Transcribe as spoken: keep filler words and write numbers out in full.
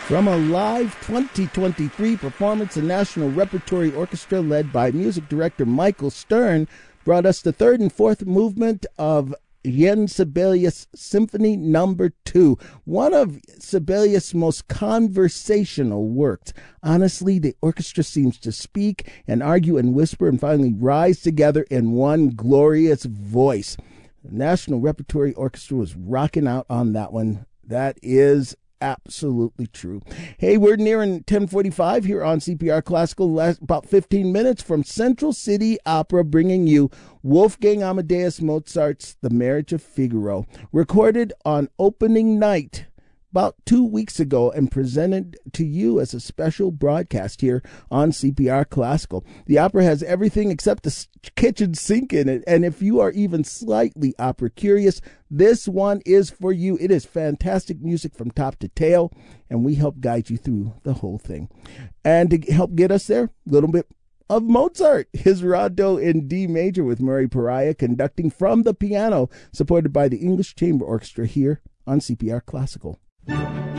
From a live twenty twenty-three performance, the National Repertory Orchestra, led by music director Michael Stern, brought us the third and fourth movement of Jean Sibelius Symphony Number Two, one of Sibelius' most conversational works. Honestly, the orchestra seems to speak and argue and whisper and finally rise together in one glorious voice. The National Repertory Orchestra was rocking out on that one. That is absolutely true. Hey, we're nearing ten forty-five here on C P R Classical. Last about fifteen minutes from Central City Opera, bringing you Wolfgang Amadeus Mozart's The Marriage of Figaro, recorded on opening night about two weeks ago and presented to you as a special broadcast here on C P R Classical. The opera has everything except the kitchen sink in it, and if you are even slightly opera curious, this one is for you. It is fantastic music from top to tail, and we help guide you through the whole thing. And to help get us there, a little bit of Mozart, his Rondo in D major with Murray Pariah conducting from the piano, supported by the English Chamber Orchestra here on C P R Classical.